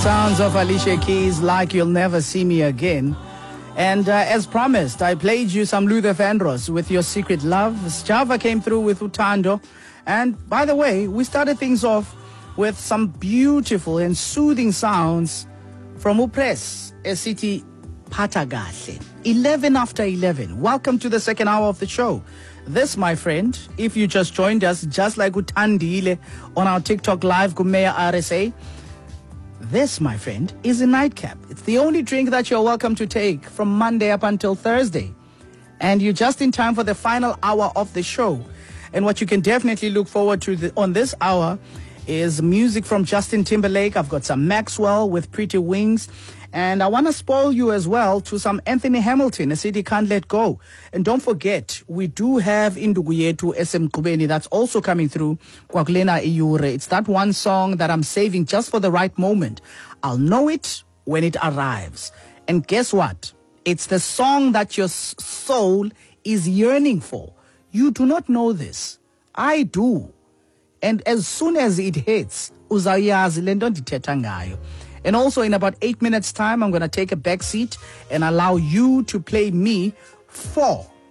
Sounds of Alicia Keys, Like You'll Never See Me Again. And as promised, I played you some Luther Vandross with Your Secret Love. Java came through with Utando. And by the way, we started things off with some beautiful and soothing sounds from Upress, a city Patagahle. 11 after 11. Welcome to the second hour of the show. This, my friend, if you just joined us, just like Utandile on our TikTok live, Kumeya RSA, this, my friend, is a nightcap. It's the only drink that you're welcome to take from Monday up until Thursday. And you're just in time for the final hour of the show. And what you can definitely look forward to on this hour is music from Justin Timberlake. I've got some Maxwell with Pretty Wings. And I want to spoil you as well to some Anthony Hamilton, A City Can't Let Go. And don't forget, we do have Indugu Yetu SM Kubeni that's also coming through. Kwakulena Iyure. It's that one song that I'm saving just for the right moment. I'll know it when it arrives. And guess what? It's the song that your soul is yearning for. You do not know this. I do. And as soon as it hits, uzayazi lento ndithetha ngayo. And also in about 8 minutes time, I'm going to take a back seat and allow you to play me 4